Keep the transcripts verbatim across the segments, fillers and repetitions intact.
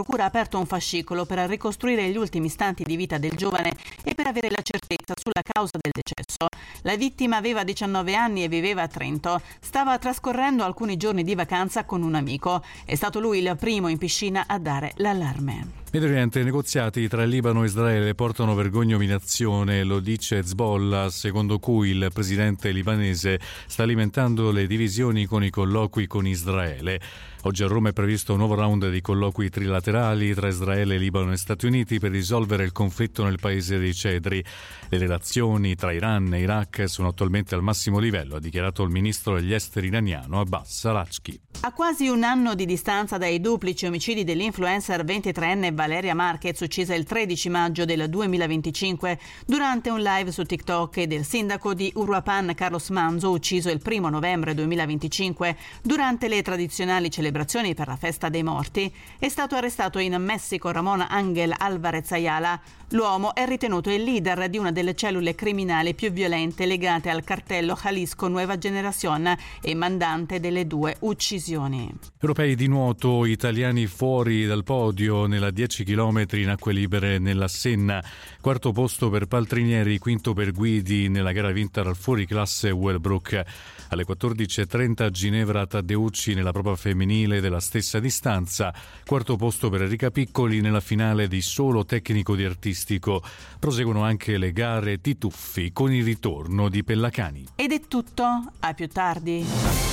procura ha aperto un fascicolo per ricostruire gli ultimi istanti di vita del giovane e per avere la certezza sulla causa del decesso. La vittima aveva diciannove anni e viveva a Trento. Stava trascorrendo alcuni giorni di vacanza con un amico. È stato lui il primo in piscina a dare l'allarme. Medio Oriente, i negoziati tra Libano e Israele portano vergogna e umiliazione, lo dice Hezbollah, secondo cui il presidente libanese sta alimentando le divisioni con i colloqui con Israele. Oggi a Roma è previsto un nuovo round di colloqui trilaterali tra Israele, Libano e Stati Uniti per risolvere il conflitto nel paese dei cedri. Le relazioni tra Iran e Iraq sono attualmente al massimo livello, ha dichiarato il ministro degli esteri iraniano Abbas Araghchi. A quasi un anno di distanza dai duplici omicidi dell'influencer ventitreenne Valeria Marquez, uccisa il tredici maggio del duemilaventicinque durante un live su TikTok, e del sindaco di Uruapan Carlos Manzo, ucciso il primo novembre duemilaventicinque durante le tradizionali celebrazioni per la festa dei morti, è stato arrestato in Messico Ramón Ángel Álvarez Ayala. L'uomo è ritenuto il leader di una delle cellule criminali più violente legate al cartello Jalisco Nueva Generación e mandante delle due uccisioni. Europei di nuoto, italiani fuori dal podio nella dieci chilometri in acque libere nella Senna. Quarto posto per Paltrinieri, quinto per Guidi nella gara vinta dal fuoriclasse Wellbrook. Alle quattordici e trenta Ginevra Taddeucci nella prova femminile della stessa distanza. Quarto posto per Enrica Piccoli nella finale di solo tecnico di artistico. Proseguono anche le gare di tuffi con il ritorno di Pellacani. Ed è tutto, a più tardi.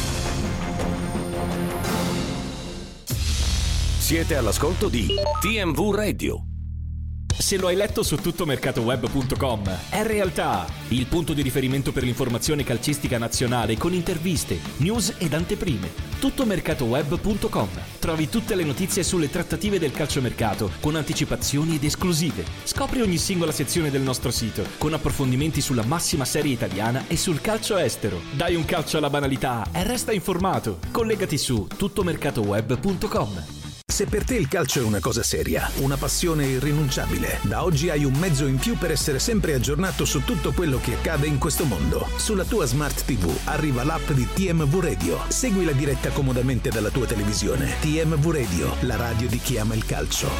Siete all'ascolto di T M V Radio. Se lo hai letto su tuttomercatoweb punto com, è realtà. Il punto di riferimento per l'informazione calcistica nazionale con interviste, news ed anteprime. tuttomercatoweb punto com. Trovi tutte le notizie sulle trattative del calciomercato con anticipazioni ed esclusive. Scopri ogni singola sezione del nostro sito con approfondimenti sulla massima serie italiana e sul calcio estero. Dai un calcio alla banalità e resta informato. Collegati su tuttomercatoweb punto com. Se per te il calcio è una cosa seria, una passione irrinunciabile, da oggi hai un mezzo in più per essere sempre aggiornato su tutto quello che accade in questo mondo. Sulla tua Smart tivù arriva l'app di T M V Radio. Segui la diretta comodamente dalla tua televisione. T M V Radio, la radio di chi ama il calcio.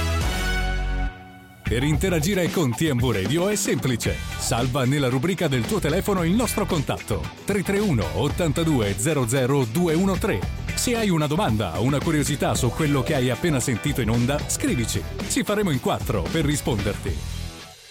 Per interagire con T M V Radio è semplice. Salva nella rubrica del tuo telefono il nostro contatto tre tre uno ottantadue zero zero due uno tre. Se hai una domanda o una curiosità su quello che hai appena sentito in onda, scrivici. Ci faremo in quattro per risponderti.